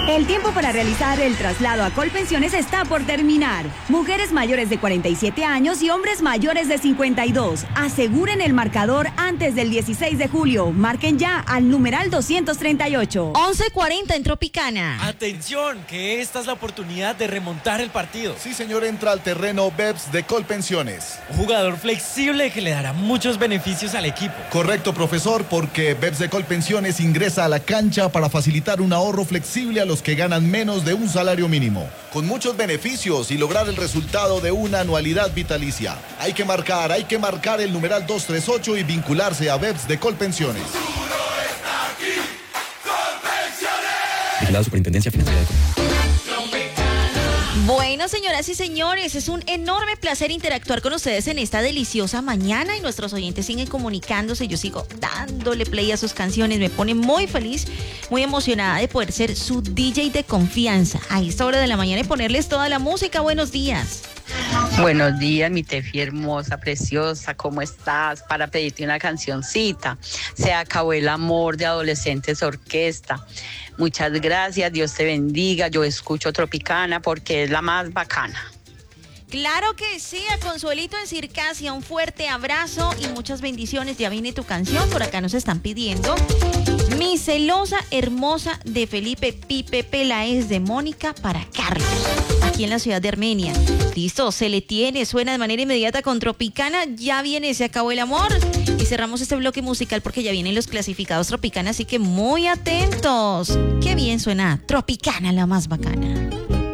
El tiempo para realizar el traslado a Colpensiones está por terminar. Mujeres mayores de 47 años y hombres mayores de 52. Aseguren el marcador antes del 16 de julio. Marquen ya al numeral 238. 11:40 en Tropicana. Atención, que esta es la oportunidad de remontar el partido. Sí, señor, entra al terreno BEPS de Colpensiones. Un jugador flexible que le dará muchos beneficios al equipo. Correcto, profesor, porque BEPS de Colpensiones ingresa a la cancha para facilitar un ahorro flexible a los que ganan menos de un salario mínimo, con muchos beneficios y lograr el resultado de una anualidad vitalicia. Hay que marcar el numeral 238 y vincularse a BEPS de Colpensiones. Vigilado Superintendencia Financiera de Colombia. Bueno, señoras y señores, es un enorme placer interactuar con ustedes en esta deliciosa mañana y nuestros oyentes siguen comunicándose. Yo sigo dándole play a sus canciones. Me pone muy feliz, muy emocionada de poder ser su DJ de confianza a esta hora de la mañana y ponerles toda la música. Buenos días. Buenos días, mi Tefi hermosa, preciosa, ¿cómo estás? Para pedirte una cancioncita. Se acabó el amor de Adolescentes Orquesta. Muchas gracias, Dios te bendiga. Yo escucho Tropicana porque es la más bacana. Claro que sí, a Consuelito en Circasia, un fuerte abrazo y muchas bendiciones. Ya viene tu canción, por acá nos están pidiendo. Mi celosa hermosa de Felipe Pipe Peláez de Mónica para Carlos, aquí en la ciudad de Armenia. Listo, se le tiene, suena de manera inmediata con Tropicana. Ya viene, se acabó el amor. Y cerramos este bloque musical porque ya vienen los clasificados Tropicana, así que muy atentos. Qué bien suena Tropicana, la más bacana.